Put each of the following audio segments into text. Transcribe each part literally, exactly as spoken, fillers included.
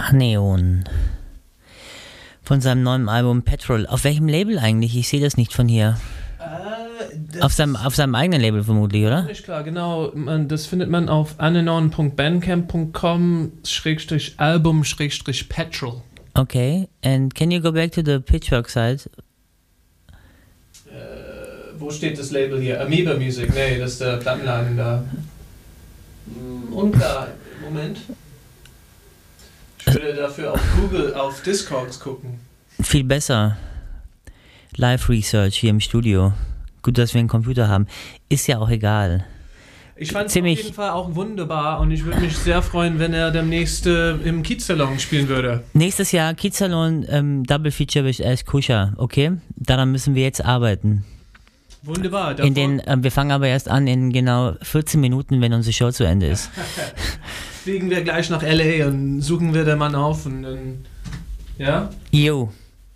Neon. Von seinem neuen Album Petrol. Auf welchem Label eigentlich? Ich sehe das nicht von hier. Äh, Auf seinem, auf seinem eigenen Label vermutlich, oder? Nicht klar, genau. Man, das findet man auf ananon punkt bandcamp punkt com Schrägstrich Album Schrägstrich Petrol. Okay, and can you go back to the Pitchfork site? Äh, wo steht das Label hier? Amoeba Music, nee, das ist der Plattenladen da. Und da, Moment. Ich würde dafür auf Google, auf Discogs gucken. Viel besser. Live Research hier im Studio. Gut, dass wir einen Computer haben. Ist ja auch egal. Ich fand es auf Ziemlich- jeden Fall auch wunderbar und ich würde mich sehr freuen, wenn er demnächst äh, im Kiezsalon spielen würde. Nächstes Jahr Kiezsalon ähm, Double Feature with Ash Kusha, okay? Daran müssen wir jetzt arbeiten. Wunderbar. In davor- den, ähm, wir fangen aber erst an in genau vierzehn Minuten, wenn unsere Show zu Ende ist. Fliegen wir gleich nach L A und suchen wir den Mann auf und dann, ja. Jo.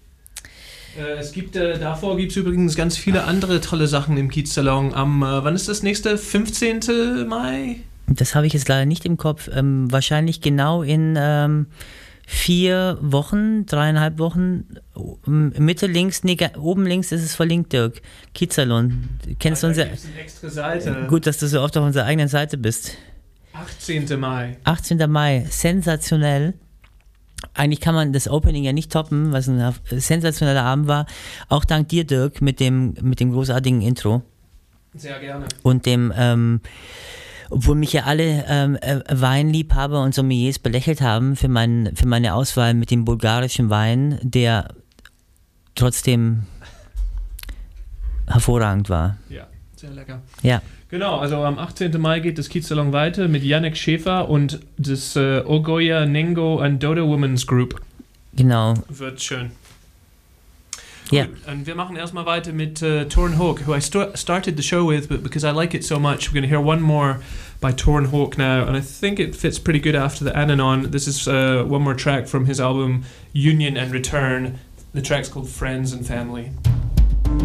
Äh, es gibt, äh, davor gibt es übrigens ganz viele andere tolle Sachen im Kiezsalon. Am, äh, wann ist das nächste? fünfzehnten Mai? Das habe ich jetzt leider nicht im Kopf. Ähm, wahrscheinlich genau in ähm, vier Wochen, dreieinhalb Wochen. Ähm, Mitte links, nee, ga- oben links ist es verlinkt, Dirk. Kiezsalon. Kennst du Da unser... gibt's eine extra Seite. Gut, dass du so oft auf unserer eigenen Seite bist. achtzehnten Mai. achtzehnten Mai, sensationell. Eigentlich kann man das Opening ja nicht toppen, was ein sensationeller Abend war. Auch dank dir, Dirk, mit dem, mit dem großartigen Intro. Sehr gerne. Und dem, ähm, obwohl mich ja alle ähm, äh, Weinliebhaber und Sommeliers belächelt haben für, mein, für meine Auswahl mit dem bulgarischen Wein, der trotzdem hervorragend war. Ja, sehr lecker. Ja. Genau, also am achtzehnten Mai geht das Kiezsalon weiter mit Yannick Schäfer und das äh, Ogoya Nengo and Dodo Women's Group. Genau. Wird schön. Ja. Gut, und wir machen erstmal weiter mit uh, Torn Hawk, who I sto- started the show with, but because I like it so much, we're going to hear one more by Torn Hawk now, and I think it fits pretty good after the Ananon. This is uh, one more track from his album Union and Return. The track's called Friends and Family.